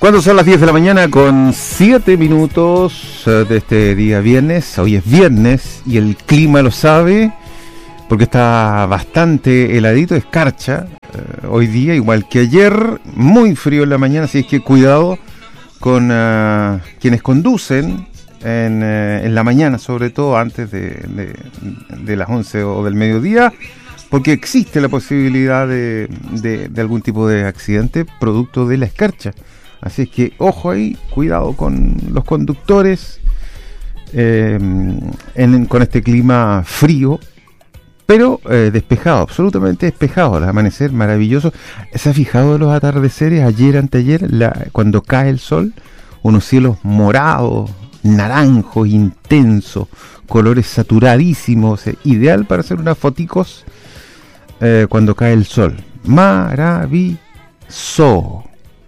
Cuando son las 10 de la mañana con 7 minutos de este día viernes. Hoy es viernes y el clima lo sabe porque está bastante heladito, escarcha hoy día, igual que ayer, muy frío en la mañana, así es que cuidado con quienes conducen en la mañana, sobre todo antes de las 11 o del mediodía, porque existe la posibilidad de algún tipo de accidente producto de la escarcha. Así es que ojo ahí, cuidado con los conductores con este clima frío, pero despejado, absolutamente despejado. El amanecer maravilloso. ¿Se ha fijado los atardeceres ayer, anteayer, cuando cae el sol? Unos cielos morados, naranjos, intensos, colores saturadísimos, ideal para hacer unas foticos cuando cae el sol. Maravilloso.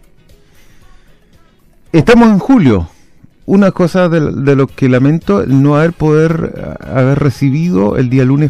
Estamos en julio. Una cosa de lo que lamento, no haber recibido el día lunes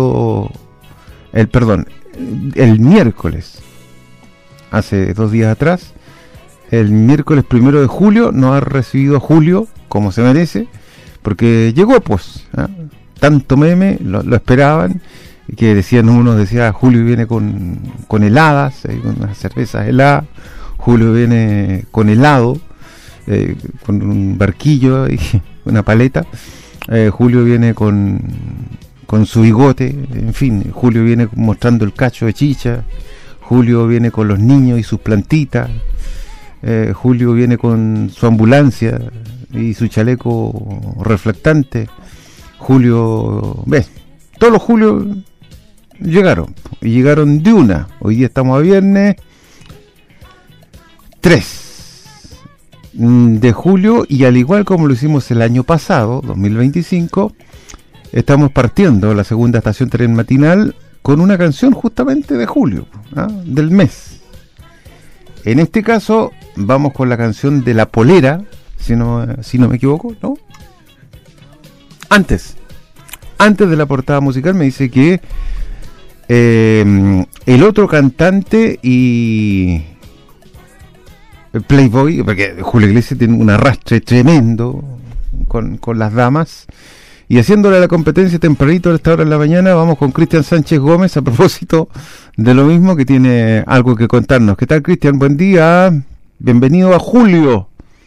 el miércoles, hace 2 días atrás, el miércoles 1 de julio, no haber recibido a Julio como se merece, porque llegó pues, tanto meme, lo esperaban, que decía Julio viene con heladas, con unas cervezas heladas, Julio viene con helado, con un barquillo y una paleta, Julio viene con su bigote, en fin, Julio viene mostrando el cacho de chicha, Julio viene con los niños y sus plantitas, Julio viene con su ambulancia y su chaleco reflectante, Julio, ves, todos los Julios llegaron de una. Hoy día estamos a viernes 3 de julio, y al igual como lo hicimos el año pasado, 2025, estamos partiendo la segunda estación tren matinal con una canción justamente de julio, del mes. En este caso vamos con la canción de La Polera, si no me equivoco, ¿no? Antes de la portada musical me dice que el otro cantante y Playboy, porque Julio Iglesias tiene un arrastre tremendo con las damas, y haciéndole la competencia tempranito a esta hora en la mañana, vamos con Cristian Sánchez Gómez a propósito de lo mismo, que tiene algo que contarnos. ¿Qué tal, Cristian? Buen día, bienvenido a Julio.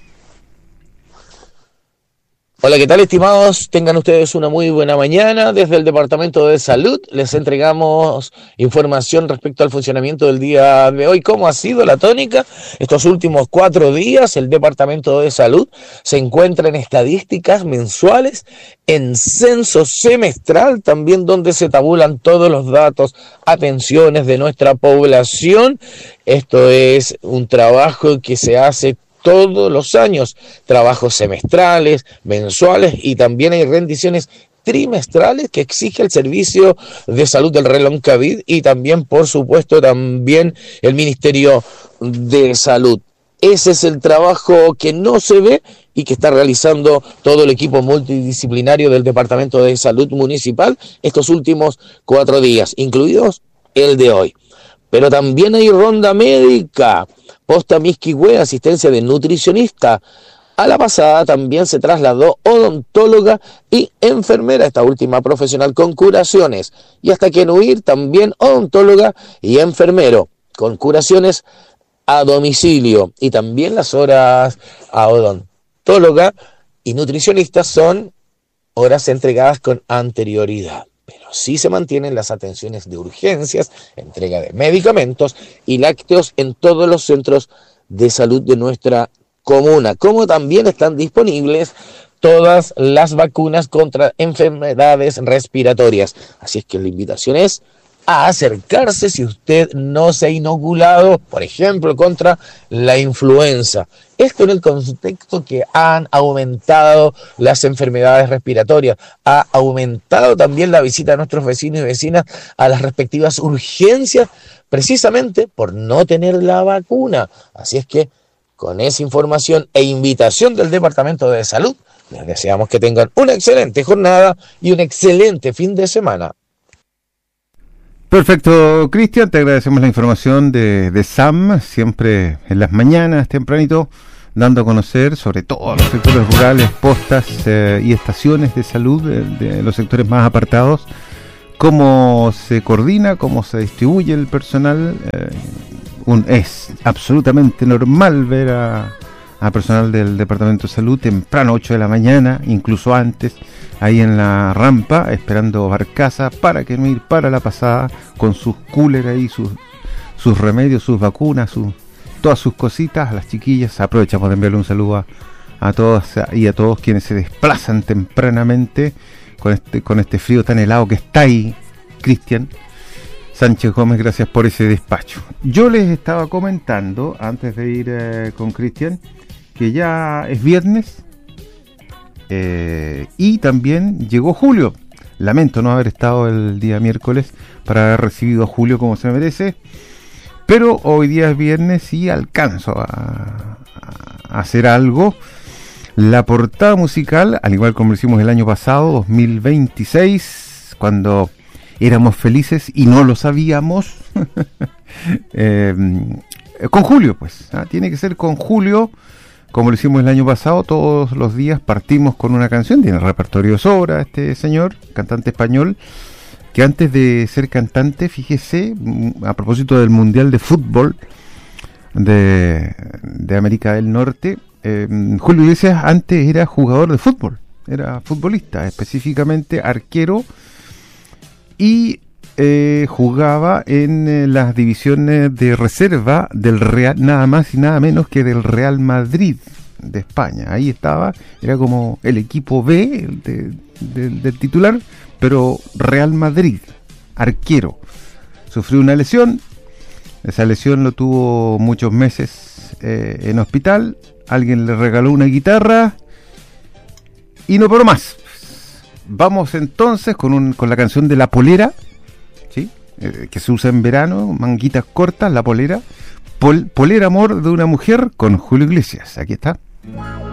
Hola, ¿qué tal, estimados? Tengan ustedes una muy buena mañana. Desde el Departamento de Salud les entregamos información respecto al funcionamiento del día de hoy. ¿Cómo ha sido la tónica? Estos últimos 4 días el Departamento de Salud se encuentra en estadísticas mensuales, en censo semestral también, donde se tabulan todos los datos, atenciones de nuestra población. Esto es un trabajo que se hace todos los años, trabajos semestrales, mensuales, y también hay rendiciones trimestrales que exige el Servicio de Salud del Reloncaví y también, por supuesto, también el Ministerio de Salud. Ese es el trabajo que no se ve y que está realizando todo el equipo multidisciplinario del Departamento de Salud Municipal estos últimos 4 días, incluidos el de hoy. Pero también hay ronda médica, posta Misquihue, asistencia de nutricionista. A la pasada también se trasladó odontóloga y enfermera, esta última profesional con curaciones. Y hasta Quenuir también odontóloga y enfermero con curaciones a domicilio. Y también las horas a odontóloga y nutricionista son horas entregadas con anterioridad. Pero sí se mantienen las atenciones de urgencias, entrega de medicamentos y lácteos en todos los centros de salud de nuestra comuna, como también están disponibles todas las vacunas contra enfermedades respiratorias. Así es que la invitación es a acercarse si usted no se ha inoculado, por ejemplo, contra la influenza. Esto en el contexto que han aumentado las enfermedades respiratorias, ha aumentado también la visita de nuestros vecinos y vecinas a las respectivas urgencias, precisamente por no tener la vacuna. Así es que, con esa información e invitación del Departamento de Salud, les deseamos que tengan una excelente jornada y un excelente fin de semana. Perfecto, Cristian, te agradecemos la información de Sam, siempre en las mañanas, tempranito, dando a conocer sobre todo los sectores rurales, postas y estaciones de salud de los sectores más apartados, cómo se coordina, cómo se distribuye el personal. Es absolutamente normal ver a personal del Departamento de Salud temprano, 8 de la mañana, incluso antes, ahí en la rampa, esperando barcaza para que no ir para la pasada, con sus coolers ahí, sus remedios, sus vacunas, todas sus cositas. A las chiquillas aprovechamos de enviarle un saludo a todas y a todos quienes se desplazan tempranamente con este frío tan helado que está ahí. Cristian Sánchez Gómez, gracias por ese despacho. Yo les estaba comentando, antes de ir con Cristian, que ya es viernes y también llegó julio. Lamento no haber estado el día miércoles para haber recibido a Julio como se merece, pero hoy día es viernes y alcanzo a hacer algo. La portada musical, al igual como lo hicimos el año pasado, 2026, cuando éramos felices y no lo sabíamos, con Julio, pues, tiene que ser con Julio, como lo hicimos el año pasado. Todos los días partimos con una canción, tiene repertorio de sobra este señor, cantante español, que antes de ser cantante, fíjese, a propósito del Mundial de Fútbol de América del Norte, Julio Iglesias antes era jugador de fútbol, era futbolista, específicamente arquero, y jugaba en las divisiones de reserva del Real, nada más y nada menos que del Real Madrid de España. Ahí estaba, era como el equipo B del titular, pero Real Madrid, arquero. Sufrió una lesión, esa lesión lo tuvo muchos meses en hospital. Alguien le regaló una guitarra y no paró más. Vamos entonces con la canción de La Polera, ¿sí? Que se usa en verano, manguitas cortas, La Polera. Polera, amor de una mujer, con Julio Iglesias. Aquí está.